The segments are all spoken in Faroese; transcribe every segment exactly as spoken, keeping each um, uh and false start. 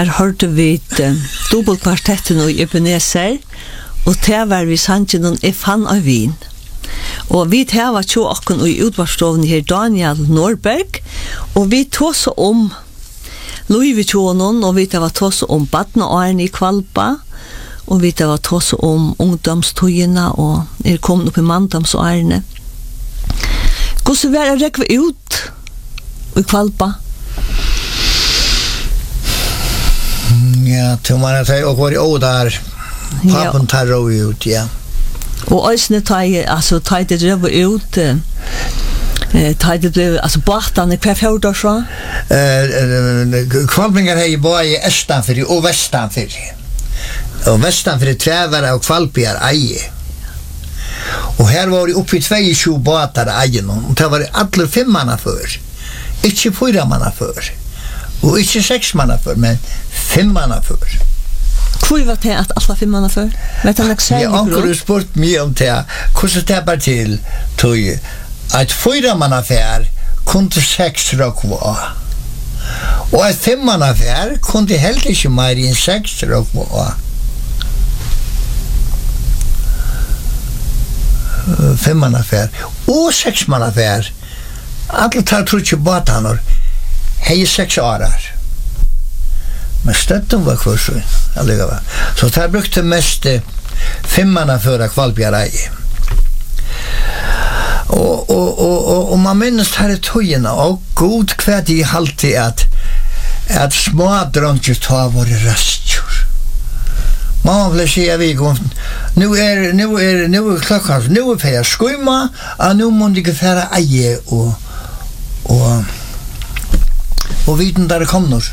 Her hørte vi uh, dobbeltkvartetten og Ebenezer, og det var vi sannsyn og jeg fann av vin. Og vi tar var tjo okken og i utvarstoven her Daniel Norberg, og vi tog så om Louis Vuittonen, og vi tar var tog så om badne og Arne i Kvalpa, og vi tar var tog så om ungdomstogene, og er kommet opp i manndoms og Arne. Hvordan var det rekve ut i Kvalpa? Ja, til man er og var i å der, pappen tar ro ut, ja. Og øysene tar jeg, altså, tar det drev ut, eh, tar det ble, altså, båtene, hva fjord da så? Kvalpinger har jeg bare i Østanfyrir og Vestanfyrir. Og Vestanfyrir trever og Kvalpier eie. Og her var det oppi tjueto båtar eie noen, og det var alle femmanna før. Ikke fyra manna før. Og ikke seks manna før, men femmanna før. Hvor var det at alle femmanna før? Vet han ikke særlig grunn? Jeg har spurt mye om det, hvordan det var til, tog at fyra manna før kunne seks råk var. Og at femmanna før kunne heller ikke mer enn seks råk var. Femmanna før. Og seks manna før. Alle tar tror ikke båtene hei seks årer. Men støtten var kvarsen, alligevel. Så der brukte mest femmanna før Kvalbjær eie. Og, og, og, og, og man minnes her i tøyene, og god kvært i halte at at små dronker tar våre rastjord. Mamma ble sier vi kom, nu er, nu er, nu er klokka, nu er feir skøyma, og nu må de ikke fære eie og og og viten der kommer.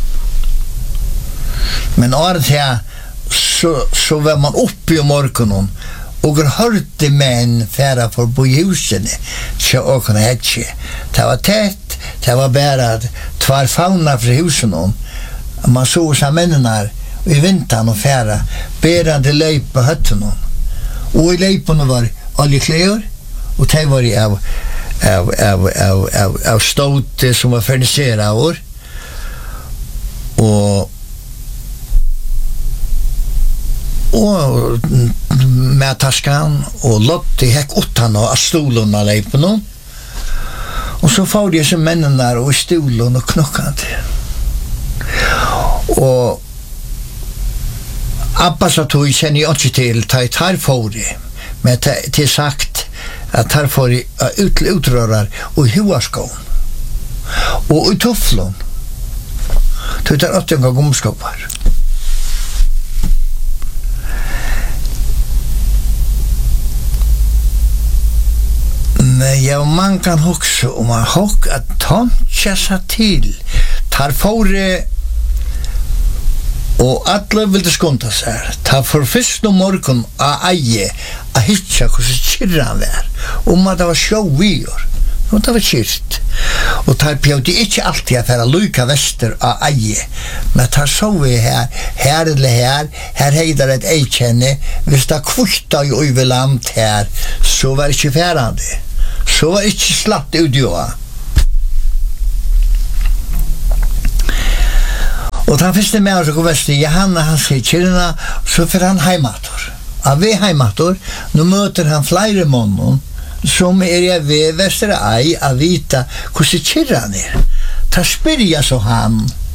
Men året her så, så var man oppe i morgenen og hørte menn færa for bojhusene til åkene hetje. Det var tett, det var bare tvar fauna fra husene. Man så seg mennene i vinteren og færa berande leip på høttene. Og i leipene var alle klær, og det var i av av av av av av ståte som var fernisera av og og med taskan og lotte hekk utan og stolen av leipen og så får de som mennen der og stolen og knokkant og Abba sa tog kjenner jeg ikke til ta i tar for det men til sagt at her får jeg ut, utrører og huaskån og i tufflån til det er åttenga gomskapar men ja, man kan hokse om man hokk at tantja seg til tar for og alle ville skonta seg ta for fyrst og morgen av eie a hitja hvordan kyrran var om at det var sjå vior og det var kyrt og tar pjauti ikke alltid at færa luka vester av eie men tar så vi her her eller her her heidar et eikjenne hvis det kvutta i uiveland her så var ikke færande så var ikke slatt utjoa og han første med oss og vester Johanna han sier kyrna så får han heimator av vi heimator nå møter han flere måneder som er jeg ved Vestre Ei av vita hvordan kyrran er ta spyrja så han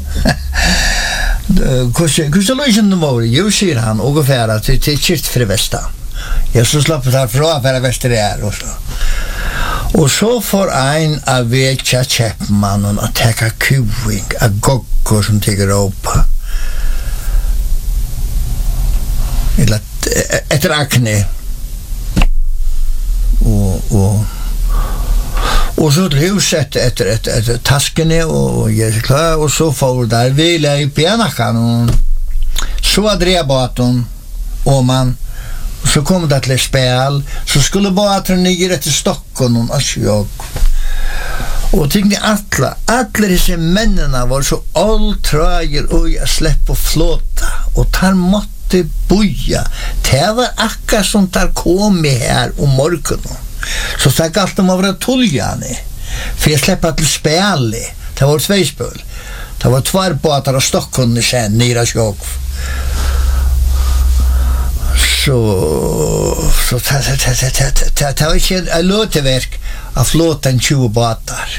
hvordan løsjen det var jo sier han og færa til, til kyrt fra Vesta jeg så slapp det her fra færa Vestre er og så og så får ein av vekja kjeppmannen å teka kuving av gokkor som teker opa eller etter akne og og og så til huset etter, etter, etter taskene og jeg er klar og så får der vil jeg på anakan og så drev baton og man så kom det til spel så skulle båten nere etter Stockholm og sjøk og tingene alle alle disse mennene var så alltrager og jeg slepp å flåta og tar måtte boja det var akkurat som der kom her om morgenen så sagt alt om å være tuljane for jeg slipper til spel det var tveispøl Det var två båtar av Stockholm sen nere sjok. Så så ta ta ta ta ta ta var inte ett låteverk av flåten tjugo båtar.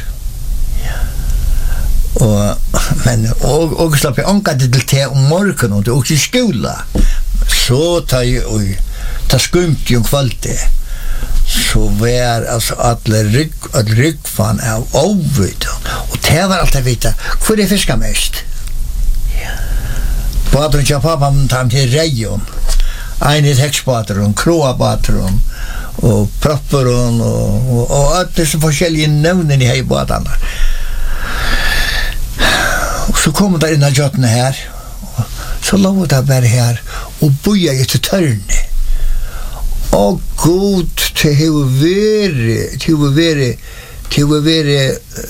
Och men och och slapp jag anka till te om morgonen och åkte i skola. Så tar ju oj ta skumt ju kvalitet. Så var alltså alla rygg att rygg fan av övrigt och det var alltid vita för det fiskar mest. Ja. Båten jag pappa tam till region. En i häxbåten, kroabåten och propper och och och allt det så olika namnen i båtarna. Och så kommer där innan jotten här. Så låg det bara här och boja i till törne. Och god till hur vere, till hur vere, till hur vere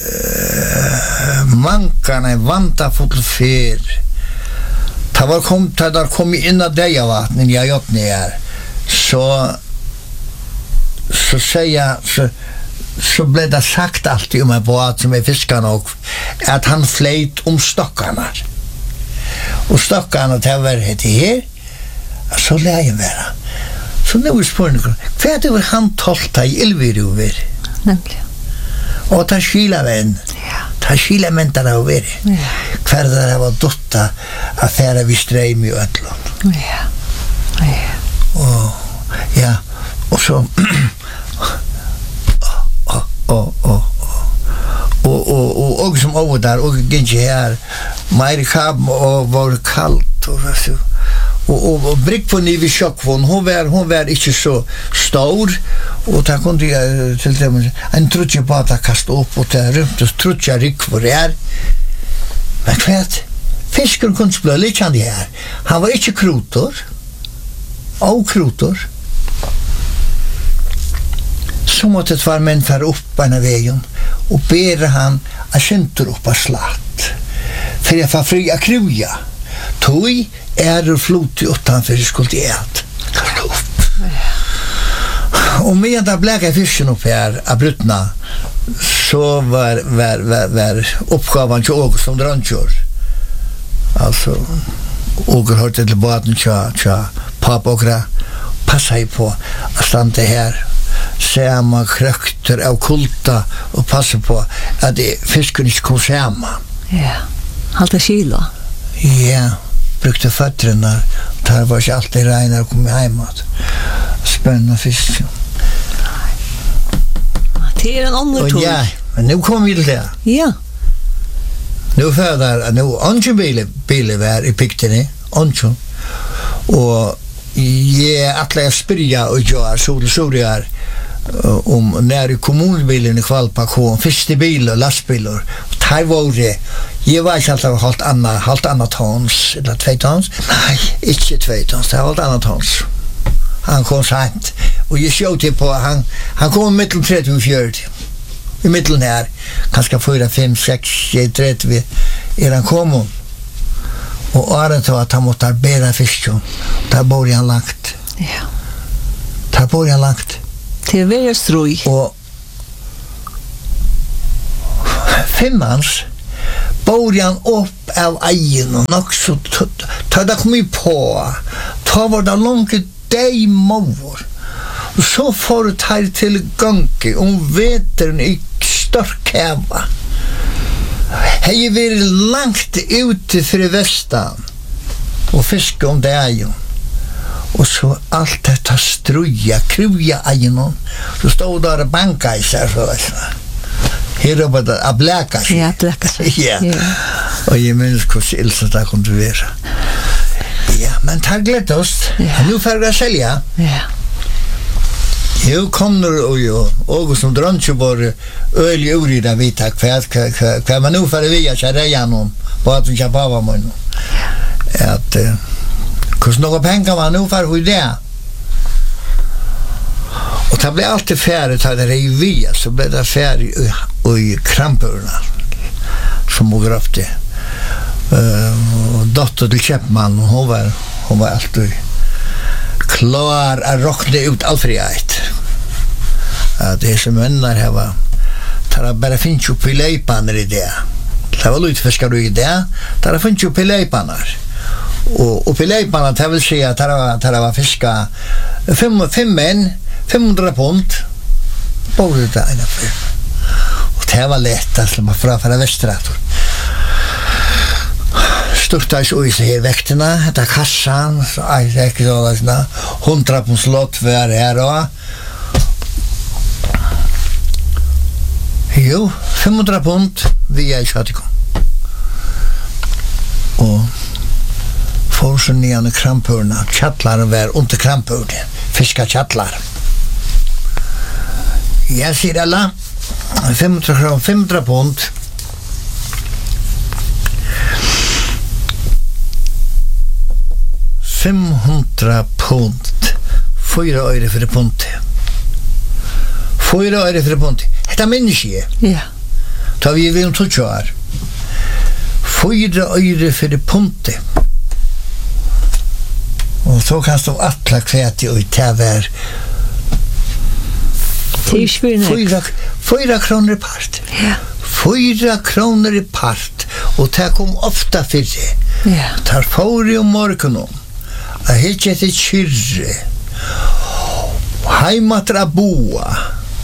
mankarna vanta fotoffer. Det var kom det där kom in av det jag vattnen jag gjort ner. Så så säger så så blev det sagt alltid om en båt som är fiskarna och att han flöjt om stockarna. Och stockarna det var det här. Så lär jag vara. Så nu är spårningen. För att det var han tolta i Elviruver. Nämligen. Och ta skila vän. Ja. Ta skila mentarna över. Ja. Kvar där var dotta affärer vi ström i Ötlund. Ja. Ja. Och ja, och så och och och och och som över där och gänge här mer kab och var kallt och så och och, och brick på ni vi chock från hon var hon var inte så stor och där kunde jag till dem en trutje på att kasta upp och där runt och trutja rik för är men kvart fisken kunde bli lite han här han var inte krutor och krutor så måtte det vara män för upp på den vägen och ber han att skynter upp och slatt för jag får fri att kruja tog är det flot utanför skulle ät kasta upp och med den bläka fisken upp här av brutna så var var var, var uppgavan till åker som drannkör alltså åker har till båten tja tja papokra passa på att stanna här samma krökter av kulta och passa på att fisken inte kommer samma. Ja, halta kilo. Ja, brukte fötterna. Där var inte alltid regnar och kom hemåt. Spänna fisk. Det är en annan tur. Ja, men nu kommer vi till det. Ja. Nu fördar, nu anken bil, bil var i Piktene, anken. Och ja, att jag spyrja och gör sol soljar om när i kommunbilen i Kvalpa kom första bil och lastbilar. Här var det jag var inte alltid halt anna halt annat tons eller två tons. Nej, inte två tons, det var halt annat tons. Han kom sent och jag såg till på han han kom mittel trettio och fyrtio. I mitten här kanske fyra fem sex sju trettio är han kom och året så att han måste arbeta fisken. Där bor han lagt. Ja. Där bor han lagt. Det är väldigt stroj. Och fimmans bor han upp av egen och också ta det kom på. Ta var det långt dig mor. Och så får du ta till gånge om vetern i stark häva. Hej vi långt ute för västan och fiska om det är ju. Och så allt detta struja, kruja agenom. Så stod där och banka i sig så att här var det att bläka sig. Ja, bläka sig. Ja. Och jag minns hur ilsa det kunde vara. Ja, men tack glätt oss. Nu får jag sälja. Ja. Jo kommer och jo och som dranche var öl i uri där vi tack för att kan man nu för vi att köra igenom på att vi köpa vad man att kos några pengar man nu för hur det och det blir alltid färdigt att det är vi så blir det färdigt och i kramporna som går upp det och dotter till Käppman hon var hon var alltid klar att rockna ut allfrihet. Att det som vänner här var tar bara finns ju på leipan i det. Det var lutfiskare i det. Där fanns ju pileipanar. Och och pileipanar det vill säga att det var det var fiska fem fem män femhundra pund. Både det ena för. Och det var lätt att man fra från västrat. Störta så i sig väkterna, det kassan, så är det så där hundra pund slott var här då. Jo, femhundra pund vi är kört igång. Och får så nyan krampurna, chatlar var under krampurna, fiska chatlar. Jag ser alla femhundra pund. femhundra pund. Fyra öre för det pund. Fyra öre för det pund. Detta människa. Ja. Ta vi vi om två år. Fyra öre för det pund. Och så kan stå alla kväti och täver. Fyra, fyra kronor i part. Ja. Fyra kronor i part. Och det kom ofta för det. Ja. Tar får om morgonen. Jag hittar ett kyrre. Heimatra boa.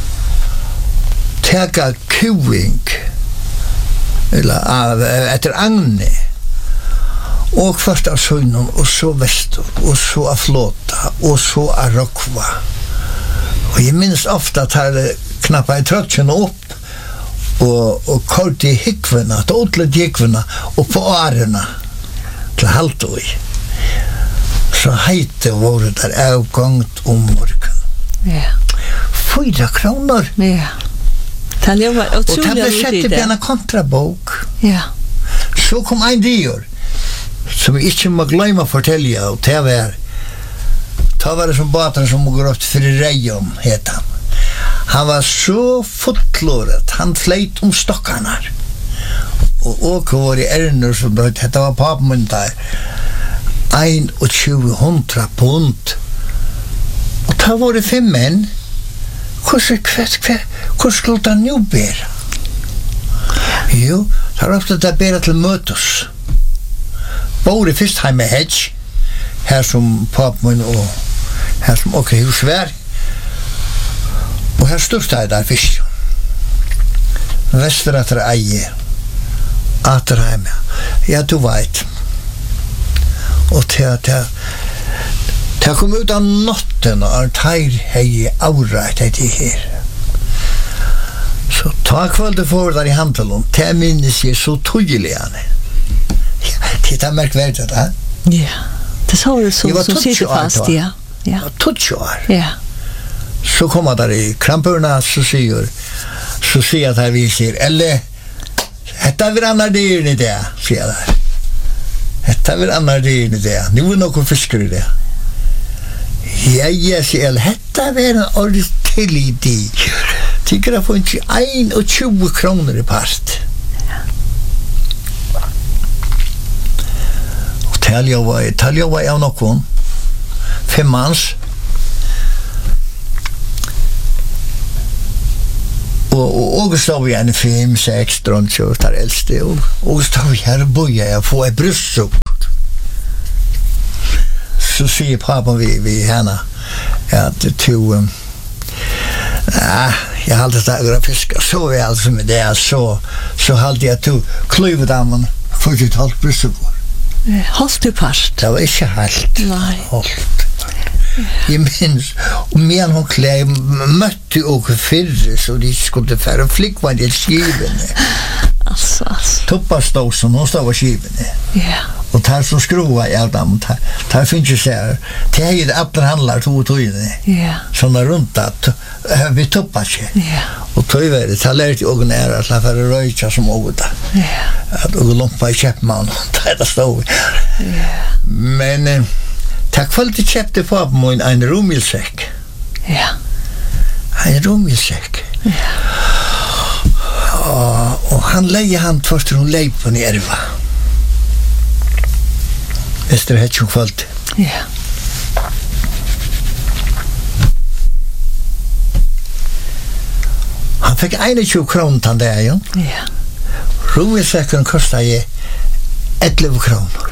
Teka kuing. Eller av etter agne. Och först av sönnen och så väster. Och så av flåta. Och så av rockva. Och jag minns ofta att här knappa i trötchen upp. Och, och kort i hickverna. Till åtlet hickverna. Och på årena. Till halvtoj. Så heite var det där avgångt om morgon. Ja. Fyra kronor. Ja. Det var och otroligt. Och det sätter på en kontrabok. Ja. Så kom en dior som vi inte må glömma fortälja och det var det var det som båten som går upp för Rejom heter han. Han var så fotlåret. Han flejt om stockarna. Och åker var i ärner som det det var pappen där. En och tjugo hundra pund. Och det var det fem män. Hur hur skulle det nu bära? Jo, det var ofta det bära till mötes. Både först här med hedge. Här som pappen och här som åker husvär. Och här största är där fisk. Väster att det eie. Att det är med. Ja, du vet. Och det det det kom ut av natten och tar hej avrätt det här. Så ta kvällen för där i handeln. Det minns jag så tydligt. Ja, det är märkvärdigt det. Ja. Det så det så så sitter fast ja. Ja. Tutschar. Ja. Så kommer där i krampurna så säger så ser att här vi ser eller detta vill andra det är det ser där. Detta vill andra det är det. Nu är något fiskar i det. Ja, ja, ser detta vill en ordentlig dig. Tycker jag får inte en och tjugo kronor i part. Och talja var talja var jag någon fem mans. Och och så vi en fem sex dront så där äldste och och så vi här boja jag får ett bröstsupp. Så ser pappa vi vi henne att to ah jag hade det där fiska så vi alltså med det så så hade jag to kluvet dammen för det halt bröstsupp. Hast du fast? Det var inte helt. Nej. Halt. Jag minns, och men hon klä mötte och fyrre så de skulle färra flickvann i skiven. Alltså, alltså. Toppaståsen, hon stod av skiven. Ja. Och där så skruva jag dem. Där finns ju så här. Det är ju att handlar två och två. Ja. Såna runt att vi toppar sig. Ja. Och tog vi det. Det lärde jag nära att lära för röjka som åda. Ja. Att och långt på Köpman. Det stod. Ja. Men tack för att du köpte på mig en rumilsäck. Ja. En rumilsäck. Ja. Och, och han lägger han först hon lägger på nerva. Efter ett tjugofalt. Ja. Han fick en tjugo kronor den där, ja. Ja. Rummisvekken kostar je elleve kroner.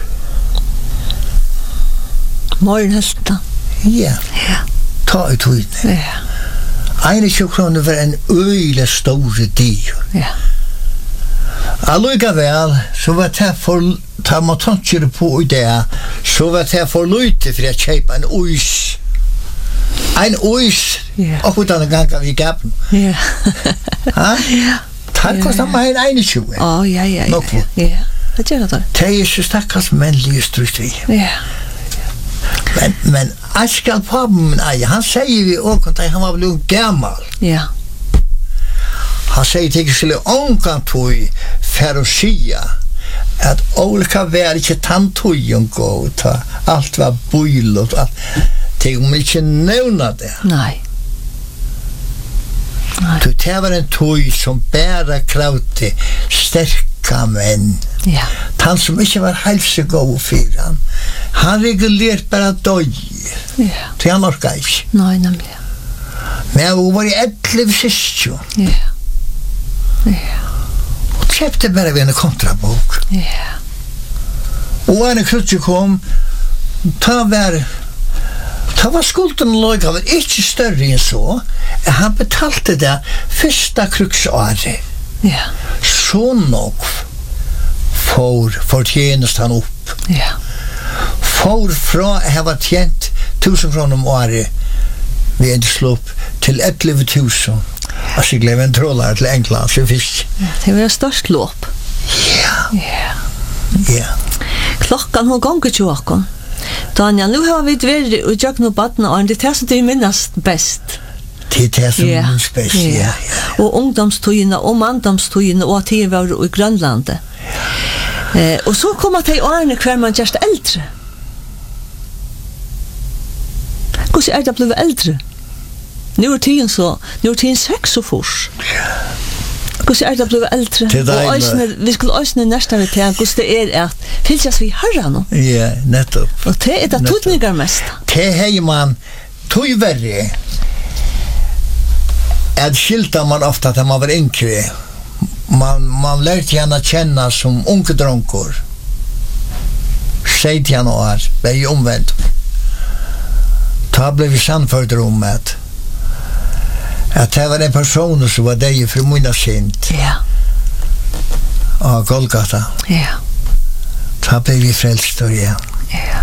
Morgen helst da. Ja. Ja. Ta ut tøyne. Ja. einogtjúgu kroner var en øyla store dyr. Ja. Allikevel, så var det for, ta man tankere på i det, så var det for lite for å kjøpe en ois. En ois, Ja. og utan en gang vi gav den. Ja. Ha? Ja. Det kostar meg en einogtjúgu. Åh, ja, ja, ja. Nok. Ja. Det gjør det. Det er så stakkars mennlige strukt vi. Ja. Men, men Askal Pabben, nei, han sier vi også at han var blevet gammal. Ja. Han sier til ikke skulle omkant tog for å sia at olika var ikke tantøyen gå ta alt var bøyl og alt til om ikke nevna det. Nei. Nei. Så det var en tog som bare kravte sterka menn. Ja. Han som ikke var helsegående for han. Han regulert bare døy. Ja. Til han orka ikke. Nei, nemlig. Men hun var i elleve syskjø. Ja. Ja. Og kjøpte bare ved en kontrabok. Ja. Og en krutje kom, ta var, ta var skulden og løyga var ikke større enn så. Han betalte det første kruksåret. Ja. Så nok for, for tjenest han opp. Ja. For fra jeg var tjent tusen kroner om året ved en slopp til elleve tusen. Altså jeg glemmer en trådare til England, så fisk. Ja. Det var størst låp. Ja, Ja. ja. Klokkan hon gonger til åkken. Daniel, nu har vi vært i Jøkken og Badna, og det er det som du minnes best. Det er det som Ja. minns best, ja. ja. Og ungdomstøyene og manndomstøyene og at de var i Grønlandet. Eh, og så kommer det i årene hver man gjørst eldre. Hvordan er det blevet eldre? Nu er tiden så, nu er tiden seks og fors. Hvordan er det blevet eldre? Det er Og deilig. øysene, vi skulle øysene næste av det til, hvordan det er at fylles vi herre nå. Ja, nettopp. Og det er det Nettopp. totninger mest. Det hei man tog verre at skilta man ofta at man var yngre. Man, man lærte henne kjenne som unge dronkor. Seit henne år, det er omvendt. Da ble vi sannført om at at det var en person som var deg for munna sint Ja, av Golgata. ja, Da ble vi frelst og igjen. ja.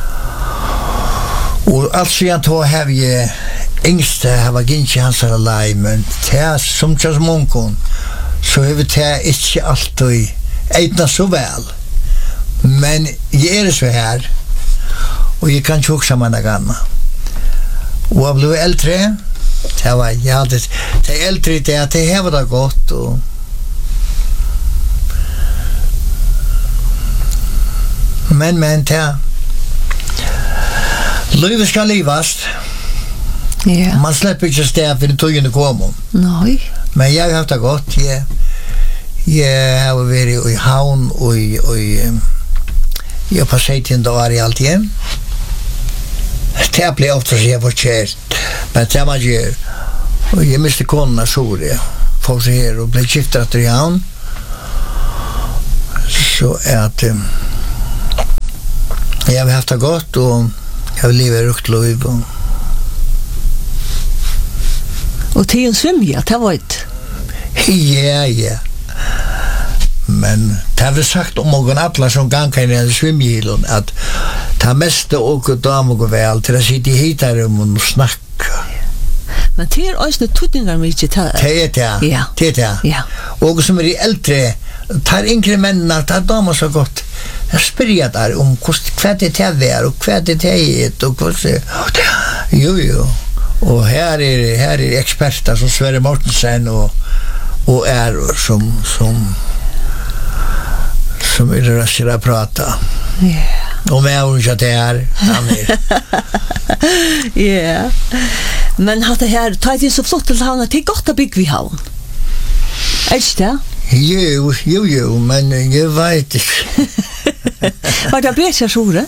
Og alt siden tog har vi yngste har var ikke hans her lei, men det er som kjørs munkon, så har vi det ikke alltid eitna så vel. Men jeg er så her, og jeg kan ikke hukse meg noe annet. Og jeg ble eldre, det var, ja, det, det er eldre det at det har det godt, og men, men, det er livet skal livast. Ja. Man slipper ikke sted for det togene kommer. Nei. Men jeg har haft det godt. Jeg, jeg har vært i havn og i, og i jeg har passet til en dag i alt igjen. Det blir ofte så jeg var kjært. Men det man gjør. Og jeg miste kona Sore. For seg her og ble skiftet til havn. Så at um, jeg har haft det godt og jeg har livet rukt lov og Og tiden svimja, det var et. ja, ja. Men det har vi sagt om noen atler som ganger i en svimgilon at det meste og damer går vel til å sitte i hitarummen og snakke. Men det er også tutningar mykje til. Det er det. Ja. Det er det. Ja. Og som er i eldre, tar yngre mennene, tar damer så godt. Jeg spør jeg der om hva det er det er, og hva det er det, og hva det er. Jo, jo. Og her er, her er eksperter som Sverre Mortensen og, og er som, som, som er raskere å prate. Ja. Og med å ikke det er, han er. Ja. Men hatt det her, ta det så flott til havn, det er godt å bygge vi havn. Er ikke det? Jo, jo, jo, men jeg vet ikke. Var det bedre Sore?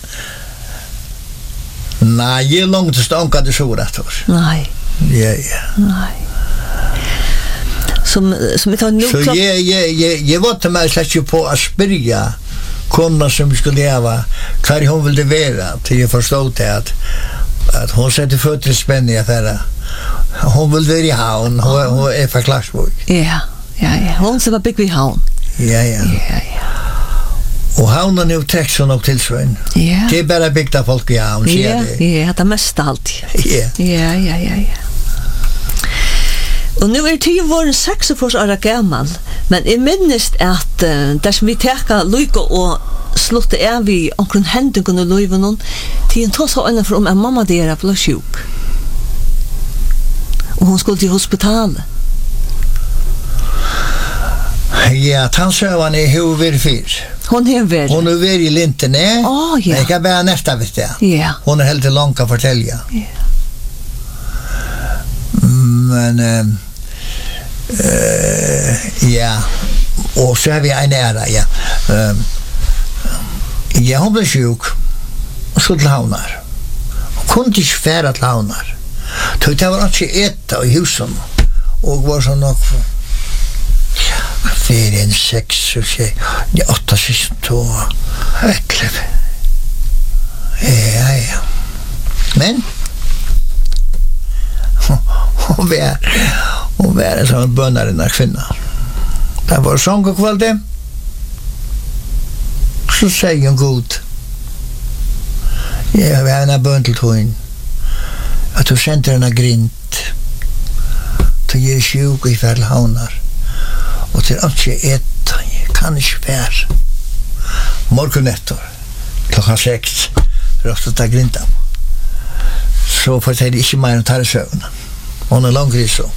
Nei, jeg er langt til stanka det så rett for. Nei. Ja, ja. Nei. som som tar nu. Så jag jag jag jag var inte med släck på att spyrja konna som skulle leva kvar hon ville vara till jag förstod det att att hon sätter fötter spänn i affären. Hon vill vara i havn, hon, hon är för Klarsborg. Ja, ja, ja. Hon som var bygg vid havn. Ja, ja. Ja, ja. Och havnen är ju träckt så nog till Svön. Ja. Det är bara byggt av folk i havn, säger ja, det. Ja, det mesta alltid. Ja. Ja, ja, ja, ja. Og nu er tio våren seksogfors år gammal, men jeg minnes at uh, der som vi teka lykke og slutte er vi omkring hendingen og løyven, til en tås av øyne for om en mamma der ble sjuk. Og hun skulle til hospitalet. Ja, tannsøvan er jo vært fyr. Hon har vært. Hon er vært i Lintene. Åh, oh, ja. Jeg kan bare næsta, vet jeg. Ja. Hon er helt til långt å fortelle. Ja. Men uh, uh, ja, og så har vi en æra, ja. Uh, ja, hon ble sjuk og skulle til havnar. Hon kunne ikke fære til havnar. Det var ikke etta i husen og var sånn nok fire, en, seks, ja, åtta, seks, to, ekkert. Ja, ja. Men hon var hon var en sån bönarna kvinna. Det var sång och kväll så säger hon god. Ja, vi har en bön till hon. Att du känner en grint. Du ger sjuk i fällhavnar. Och till att jag äta kan inte vara. Morgonettor. Klockan sex. Röst att ta grinta. Så får jag inte mer än ta det sövn. Hon är långt så.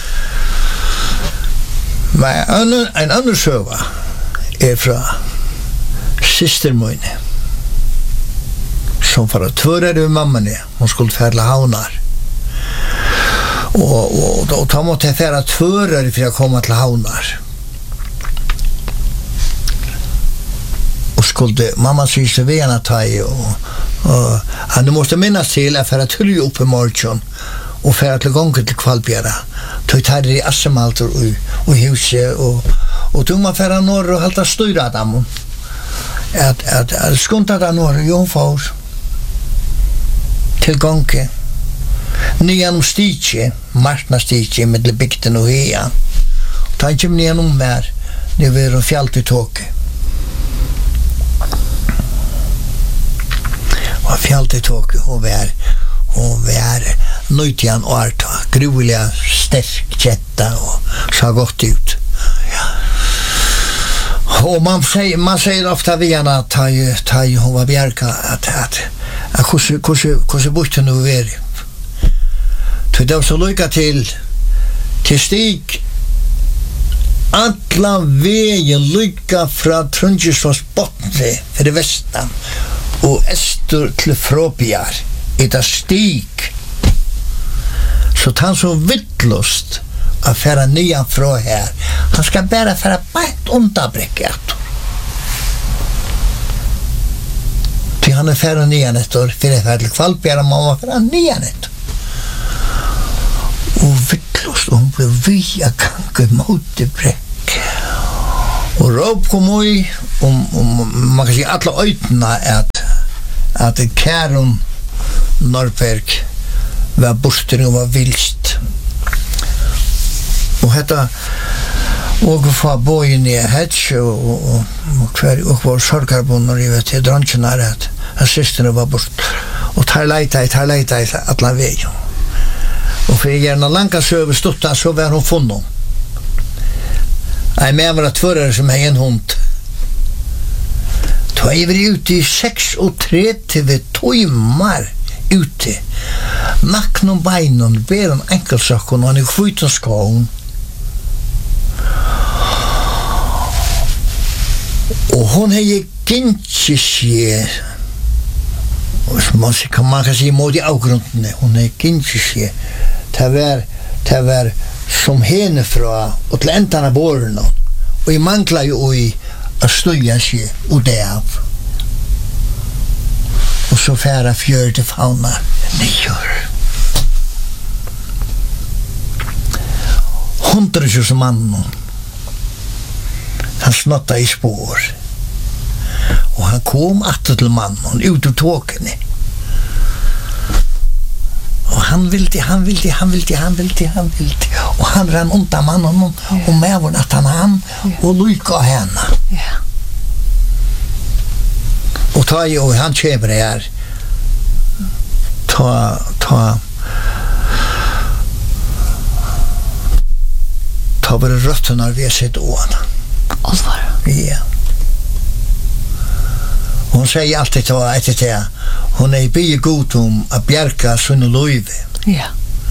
Men en, en annan söva är från syster min som för att tvöra det med mamman. Hon skulle färla havnar. Och, och då tar man till färra tvöra för att komma till havnar. Och skulle mamma syns till vena ta i och, och han måste minnas till att färra tull upp i morgon och färra till gången till Kvalbjära. Tog tar det i Assemalter och, och huset och, och tog man färra norr och halta styra dem. Att, att, att skunta där norr och jomfår till gången. Nyan stiche, markna stiche med bygden och hean. Ta inte med någon mer. Det är en fjäll till tåg. Och fjäll till tåg och vär och vär nöjtian och arta. Gruvliga stärk kätta och så gott ut. Ja. Och man säger man säger ofta vi gärna att ta ta hon var bjärka att att att hur hur hur bort nu är. Så det var så lycka till till stig alla vägen lycka från Trondheimsfors bottne för det västan och öster till Frobiar i det stig så han så vittlust att färra nian från här han ska bara färra på ett underbräckat till han är färra nian ett år för det färra Kvalbjära mamma färra nian ett og vittlust, og hun ble via gange mot det brekk. Og råp kom ui, og, og man kan si alle øytene at, at Kæron Norberg var borster og var vilst. Og hetta, og få bøyen i hets, og, og, og hver, og var sorgarbunner, jeg vet, jeg dronjen er at, at systerne var bort. Og tar leita, tar leita, alle vei. Og for jeg gjerne langa søve stutta, så var hun funnet. Jeg med var et tvørere som er en hund. Da jeg var ute i seks og tre til vi tøymar ute. Nakken og beinen, beren enkelsakken, og han er kviten skåen. Og hun er ikke skje, man kan man kan si mot i avgrunden, hun er ikke skje. Det var, det var som henne fra og til enden av båren og jeg mangler jo i å støye seg og det av og så færa fjør til fauna nyår hundratjusen mannen. Han snotta i spår. Og han kom atter til mannen, ut ur tåkene. Og han ville, han ville, han ville, han ville, han ville. Og han rann undan mannen, og, og med var at han han, og lykka henne. Ja. Og ta i, og han kjeber her, ta, ta, ta bare røttene vi har sett åene. Alvar. Ja. Hon säger alltid till att det hon är bygge god om att bjärka såna löjve. Ja.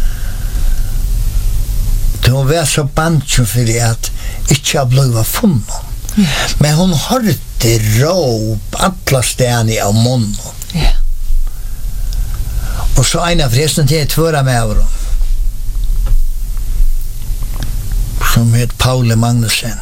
Det hon var så bancho för det att inte har blivit funnen. Ja. Men hon hörde råp alla sten av munnen. Ja. Och så ena förresten till ett förra med över som heter Paul Magnussen.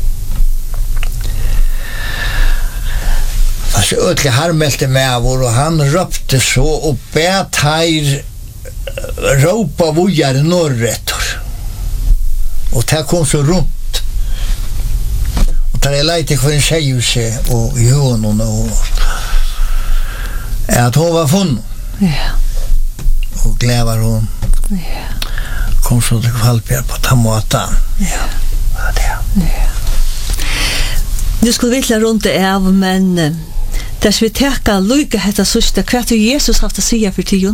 Alltså ötliga harmelte med vår och han röpte så och bet här ropa vojar norrättor. Och där kom så runt. Och där är lite för en tjejuse och hon och att hon var funn. Ja. Och glävar hon. Ja. Kom så till kvalpjär på tamata. Ja. Ja, det. Ja. Du skulle vilja runt det av, men där vi täcka lycka hetta sista kvart Jesus haft att säga för tio.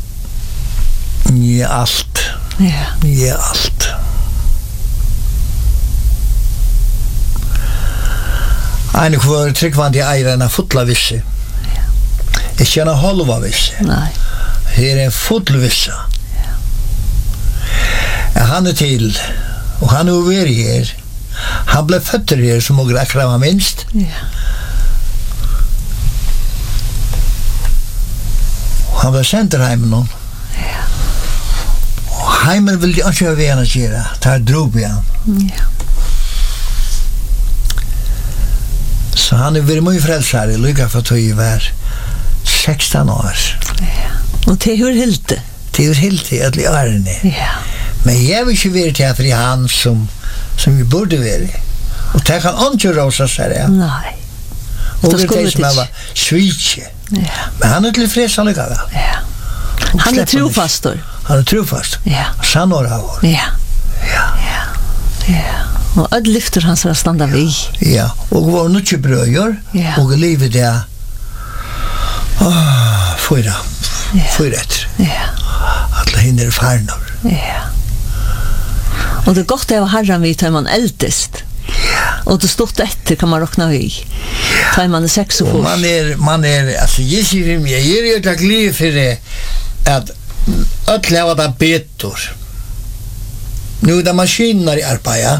Ja, allt. Ja. Ja, allt. Eine kvar tryggvandi eirarna fulla visse. Ja. Jag känner halva visse. Nej. Här är full vissa. Ja. Han är till och han är över här. Han blev fötter här som några kräva minst. Ja. Han var centerheimen någon. Ja. Och heimen ville jag inte över att göra. Ta drog igen. Ja. Så han är väldigt mycket frälsare. Lycka för att jag var sexton år. Ja. Och det hur helt det? Det är helt i alla åren. Ja. Men jag vill inte vara till för han som som vi borde vara. Och det kan inte rosa sig det. Nej. Och det är som han var svitse. Ja. Men han är till frälsa lycka väl. Ja. Han är trofastor. Han är trofast. Ja. Sannor av år. Ja. Ja. Ja. Ja. Och öll lyfter han så standa vi. Ja. Och var mycket bröjor. Ja. Och livet där. Ah, fyra. Ja. Fyra rätt. Ja. Alla hinner farnor. Ja. Och det är gott att herran vid tar man eldest. Ja. Och det stort efter kan man räkna vid. Tar man är sex och Och man är man är alltså jag ser mig jag är ju tack liv för det att att leva det bättre. Nu där maskiner i arbeta.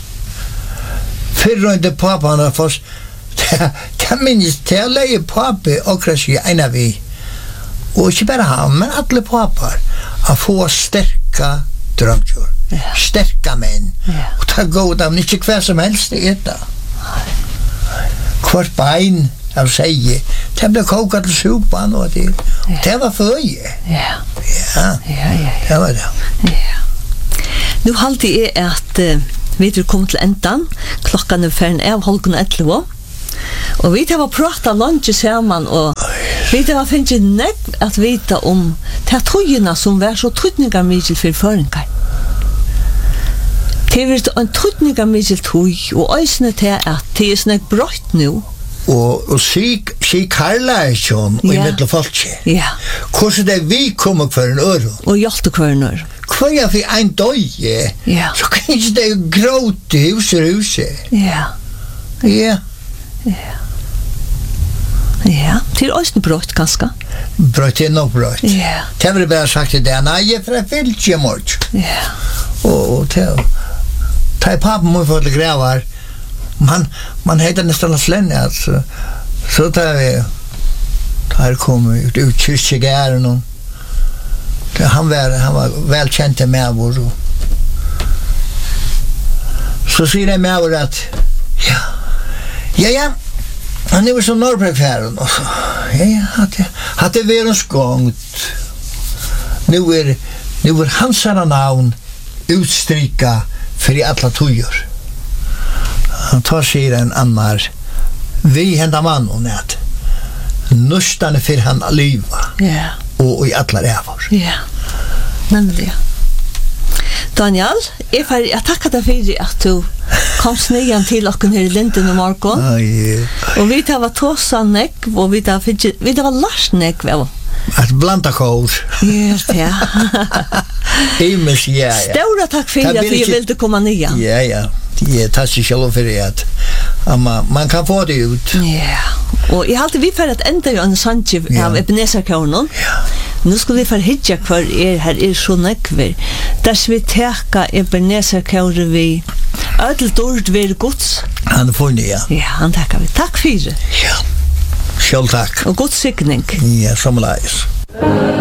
För inte pappa har fått kan minns till lägga pappa och kanske ena vi. Och inte bara han men alla pappar att få stärka drömjor. Ja. Stärka män. Ja. Och ta goda men inte kvar som helst det äta. Kvart bein av säger det blev kokat till sopan och det Ja. det var föje. Ja. Ja. Ja, ja, Det var det. ja. Nu halte är att uh, vi tror kommer till ändan. Klockan är färn av halvgång elva. Och vi har pratat lunch samman och vi har finnit nekv att veta om de tøyina som var så trytningar mykje för föringar. Det är en trytningar mykje tøy och ösne till att det är snäck brott nu. Og og sig sig Karla er sjón og í Ja. millu fólki. Ja. Hvussu det vi kommer for en øru. Och hjälta kvörnor. Hva for ein døye? Ja. Så kan ikke det gråte huset huset. Ja. Ja. Ja. Till ösne brott ganska. Brøtt er nok brøtt. Ja. Det var bare sagt til det. Nei, jeg er fra fylkje mort. Ja. Og og til ta i pappen må få til grævar. Man man heter nästan slenne alltså. Så tar vi tar kommer ut ut kyrkegären och det han var han var välkänt med vår. Så säger det med vår att ja. Ja ja. Han är så norrpräfären och så. Ja ja, hade hade vi en skångt. Nu är nu är hans namn utstrika för i alla tojer. Han tar sig en annan vi hända man och nät. Nustan för han liva. Ja. Och i alla rävar. Ja. Men det. Daniel, jeg, får, jeg takker deg for at du kom snigen til okken her i Linden og Markon. Ah, yeah. Og vi tar var tåsa nekk, og vi tar, vi tar var lars nekk, vel? At blanda kår. Just, ja. Imes, ja, ja. Stora takk for at jeg ville komme nigen. Ja, ja. Jeg tar sig selv for det at man, man kan få det ut. Ja. Og jeg halte vi for at enda jo en sanje av Ebenezer-kaunen. Ja. Nu skulle vi forhidja hver er her er så nekver. Ders vi teka Ebenezer-kaunen vi ødel dård ved gods. Han er funnet, ja. Ja, han takkar vi. Takk for det. Ja. Selv takk. Og god sikning. Ja, som leis.